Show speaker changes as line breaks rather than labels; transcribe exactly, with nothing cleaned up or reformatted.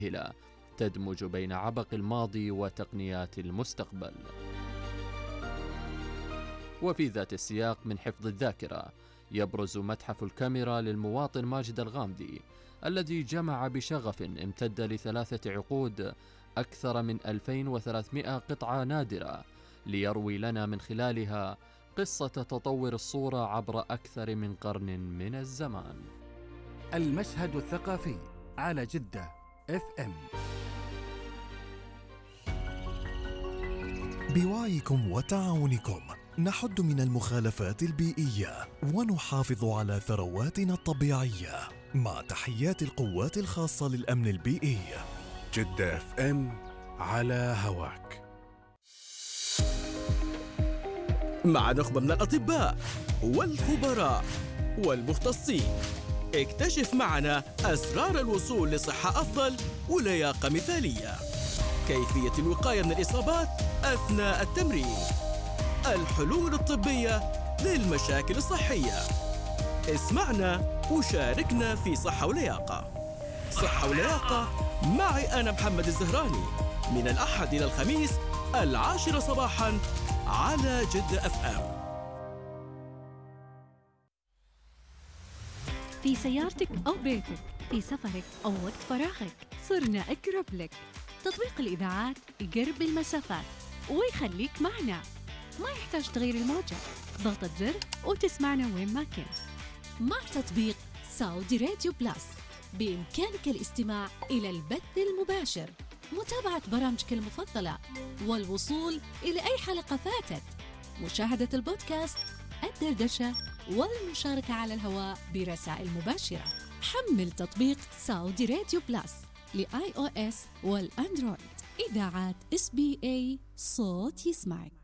هلا تدمج بين عبق الماضي وتقنيات المستقبل. وفي ذات السياق من حفظ الذاكرة، يبرز متحف الكاميرا للمواطن ماجد الغامدي الذي جمع بشغف امتد لثلاثة عقود أكثر من ألفين وثلاثمائة قطعة نادرة، ليروي لنا من خلالها قصة تطور الصورة عبر أكثر من قرن من الزمان.
المشهد الثقافي على جدة اف ام.
بوعيكم وتعاونكم نحد من المخالفات البيئية ونحافظ على ثرواتنا الطبيعية، مع تحيات القوات الخاصة للأمن البيئي.
جدة اف ام على هواك،
مع نخبة من الأطباء والخبراء والمختصين. اكتشف معنا أسرار الوصول لصحة أفضل ولياقة مثالية، كيفية الوقاية من الإصابات أثناء التمرين، الحلول الطبية للمشاكل الصحية. اسمعنا وشاركنا في صحة ولياقة. صحة ولياقة معي أنا محمد الزهراني، من الأحد إلى الخميس العاشرة صباحاً على جدة اف ام.
في سيارتك أو بيتك، في سفرك أو وقت فراغك، صرنا أقرب لك. تطبيق الإذاعات يقرب المسافات ويخليك معنا، ما يحتاج تغير الموجة، ضغطة زر وتسمعنا وين ما كنت.
مع تطبيق سعودي راديو بلس بإمكانك الاستماع إلى البث المباشر، متابعة برامجك المفضلة، والوصول إلى أي حلقة فاتت، مشاهدة البودكاست، الدردشة، والمشاركة على الهواء برسائل مباشرة. حمل تطبيق سعودي راديو بلس لآي أو إس والأندرويد. إذاعات إس بي إيه، صوت يسمعك.